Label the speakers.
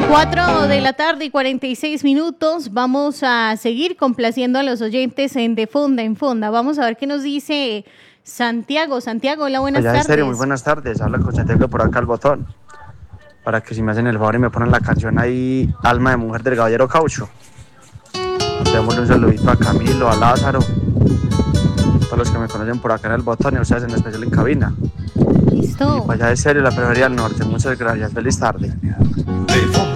Speaker 1: 4:46 p.m. Vamos a seguir complaciendo a los oyentes en De Fonda en Fonda. Vamos a ver qué nos dice Santiago. Santiago, hola, buenas tardes.
Speaker 2: Serio, muy buenas tardes. Habla con Santiago por acá al botón. Para que si me hacen el favor y me ponen la canción ahí, Alma de Mujer del Caballero Caucho. Démosle un saludito a Camilo, a Lázaro, todos los que me conocen por acá en el botón y a ustedes en especial en cabina.
Speaker 1: Listo.
Speaker 2: Y para allá de Serio, la Prefectura del Norte. Muchas gracias. Feliz tarde.